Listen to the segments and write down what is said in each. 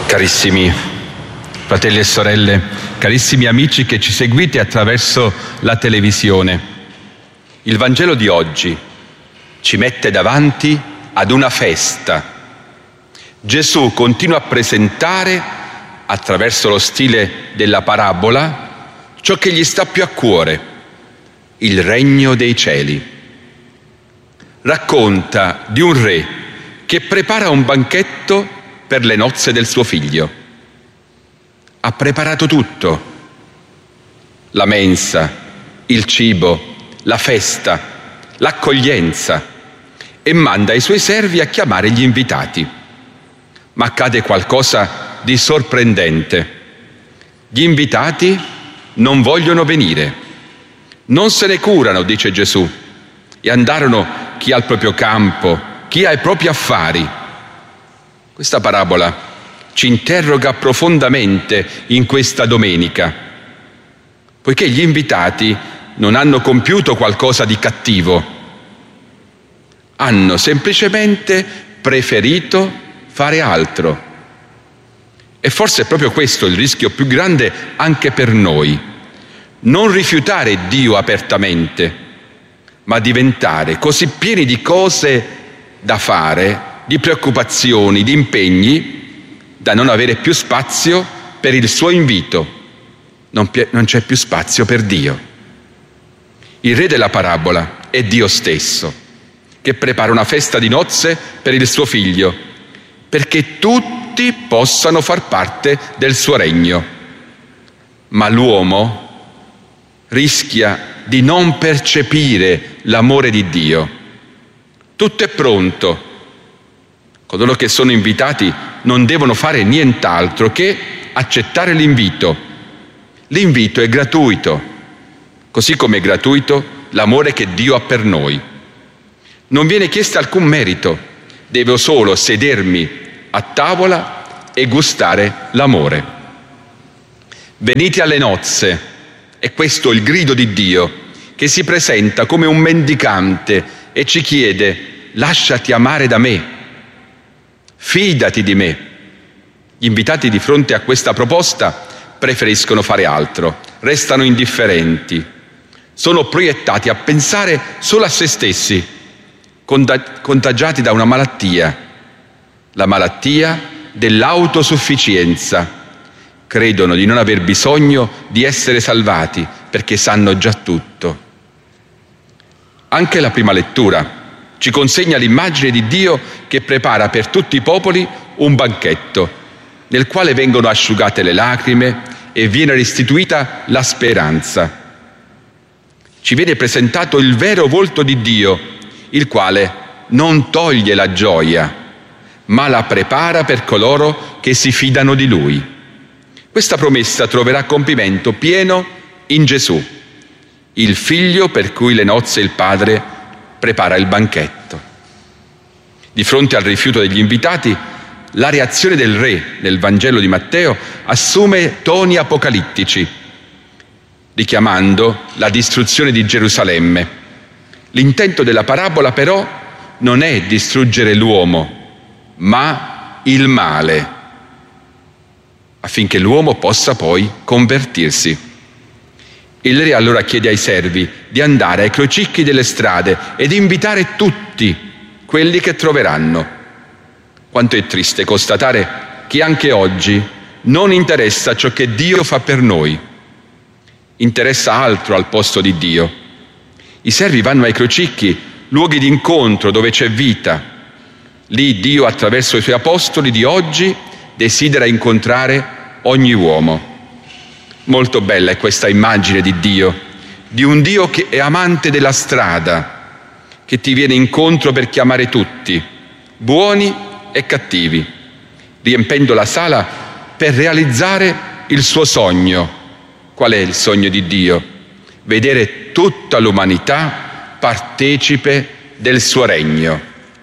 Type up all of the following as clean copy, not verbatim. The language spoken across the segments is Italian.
Carissimi fratelli e sorelle, carissimi amici che ci seguite attraverso la televisione, il Vangelo di oggi ci mette davanti ad una festa. Gesù continua a presentare, attraverso lo stile della parabola, ciò che gli sta più a cuore, il regno dei cieli. Racconta di un re che prepara un banchetto per le nozze del suo figlio. Ha preparato tutto: la mensa, il cibo, la festa, l'accoglienza, e manda i suoi servi a chiamare gli invitati. Ma accade qualcosa di sorprendente. Gli invitati non vogliono venire, non se ne curano, dice Gesù, e andarono chi al proprio campo, chi ai propri affari. Questa parabola ci interroga profondamente in questa domenica, poiché gli invitati non hanno compiuto qualcosa di cattivo, hanno semplicemente preferito fare altro. E forse è proprio questo il rischio più grande anche per noi: non rifiutare Dio apertamente, ma diventare così pieni di cose da fare, di preoccupazioni, di impegni, da non avere più spazio per il suo invito. Non c'è più spazio per Dio. Il re della parabola è Dio stesso, che prepara una festa di nozze per il suo figlio, perché tutti possano far parte del suo regno. Ma l'uomo rischia di non percepire l'amore di Dio. Tutto è pronto. Coloro che sono invitati non devono fare nient'altro che accettare l'invito. L'invito è gratuito, così come è gratuito l'amore che Dio ha per noi. Non viene chiesto alcun merito, devo solo sedermi a tavola e gustare l'amore. Venite alle nozze, è questo il grido di Dio, che si presenta come un mendicante e ci chiede: lasciati amare da me. Fidati di me. Gli invitati di fronte a questa proposta preferiscono fare altro, restano indifferenti, sono proiettati a pensare solo a se stessi, contagiati da una malattia, la malattia dell'autosufficienza. Credono di non aver bisogno di essere salvati perché sanno già tutto. Anche la prima lettura ci consegna l'immagine di Dio che prepara per tutti i popoli un banchetto, nel quale vengono asciugate le lacrime e viene restituita la speranza. Ci viene presentato il vero volto di Dio, il quale non toglie la gioia, ma la prepara per coloro che si fidano di Lui. Questa promessa troverà compimento pieno in Gesù, il Figlio per cui le nozze il Padre prepara il banchetto. Di fronte al rifiuto degli invitati, la reazione del re nel Vangelo di Matteo assume toni apocalittici, richiamando la distruzione di Gerusalemme. L'intento della parabola però non è distruggere l'uomo, ma il male, affinché l'uomo possa poi convertirsi. Il re allora chiede ai servi di andare ai crocicchi delle strade ed invitare tutti quelli che troveranno. Quanto è triste constatare che anche oggi non interessa ciò che Dio fa per noi. Interessa altro al posto di Dio. I servi vanno ai crocicchi, luoghi di incontro dove c'è vita. Lì Dio, attraverso i suoi apostoli di oggi, desidera incontrare ogni uomo. Molto bella è questa immagine di Dio, di un Dio che è amante della strada, che ti viene incontro per chiamare tutti, buoni e cattivi, riempendo la sala per realizzare il suo sogno. Qual è il sogno di Dio? Vedere tutta l'umanità partecipe del suo regno.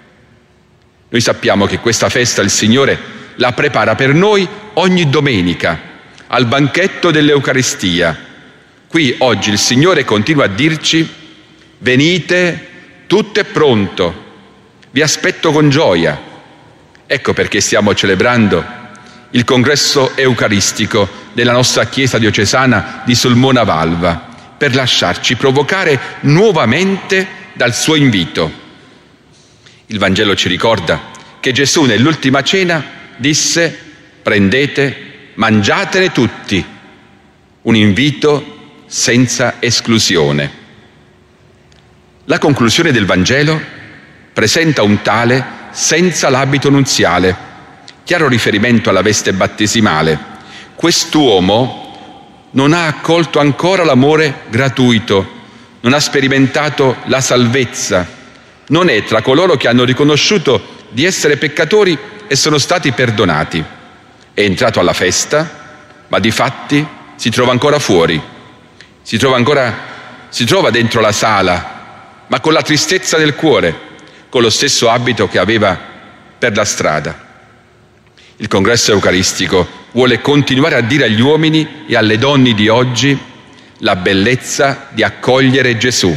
Noi sappiamo che questa festa il Signore la prepara per noi ogni domenica, al banchetto dell'Eucaristia. Qui oggi il Signore continua a dirci: venite, tutto è pronto, vi aspetto con gioia. Ecco perché stiamo celebrando il congresso eucaristico della nostra Chiesa diocesana di Sulmona Valva, per lasciarci provocare nuovamente dal suo invito. Il Vangelo ci ricorda che Gesù nell'ultima cena disse: prendete, mangiatene tutti, un invito senza esclusione. La conclusione del Vangelo presenta un tale senza l'abito nuziale, chiaro riferimento alla veste battesimale. Quest'uomo non ha accolto ancora l'amore gratuito, non ha sperimentato la salvezza, non è tra coloro che hanno riconosciuto di essere peccatori e sono stati perdonati. È entrato alla festa, ma di fatti si trova ancora fuori, si trova dentro la sala, ma con la tristezza del cuore, con lo stesso abito che aveva per la strada. Il congresso eucaristico vuole continuare a dire agli uomini e alle donne di oggi la bellezza di accogliere Gesù.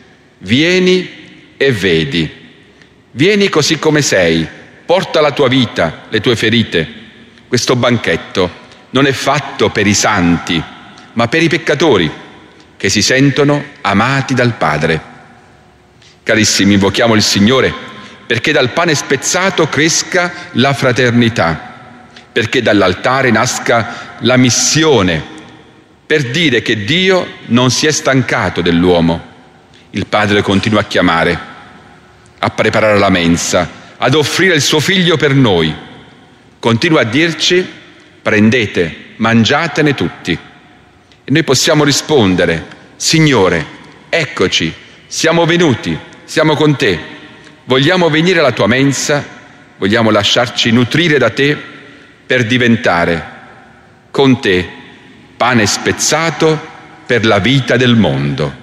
Vieni e vedi. Vieni così come sei, porta la tua vita, le tue ferite. Questo banchetto non è fatto per i santi, ma per i peccatori che si sentono amati dal Padre. Carissimi, invochiamo il Signore perché dal pane spezzato cresca la fraternità, perché dall'altare nasca la missione, per dire che Dio non si è stancato dell'uomo. Il Padre continua a chiamare, a preparare la mensa, ad offrire il suo Figlio per noi. Continua a dirci: prendete, mangiatene tutti. E noi possiamo rispondere: Signore, eccoci, siamo venuti, siamo con te, vogliamo venire alla tua mensa, vogliamo lasciarci nutrire da te per diventare con te pane spezzato per la vita del mondo.